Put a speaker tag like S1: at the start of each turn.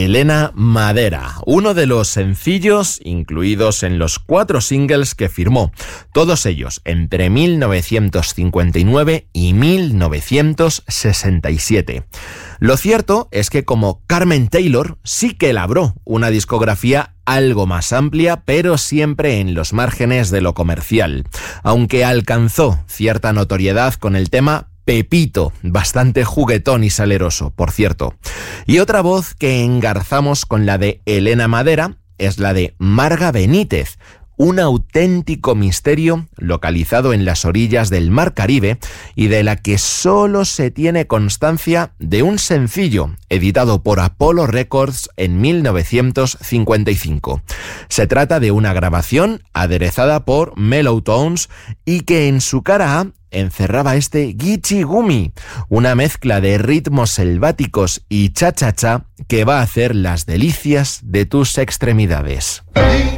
S1: Elena Madera, uno de los sencillos incluidos en los 4 singles que firmó, todos ellos entre 1959 y 1967. Lo cierto es que como Carmen Taylor sí que labró una discografía algo más amplia, pero siempre en los márgenes de lo comercial, aunque alcanzó cierta notoriedad con el tema Pepito, bastante juguetón y saleroso, por cierto. Y otra voz que engarzamos con la de Elena Madera es la de Marga Benítez, un auténtico misterio localizado en las orillas del Mar Caribe y de la que solo se tiene constancia de un sencillo editado por Apollo Records en 1955. Se trata de una grabación aderezada por Mellow Tones y que en su cara A encerraba este Gichi Gumi, una mezcla de ritmos selváticos y cha-cha-cha que va a hacer las delicias de tus extremidades.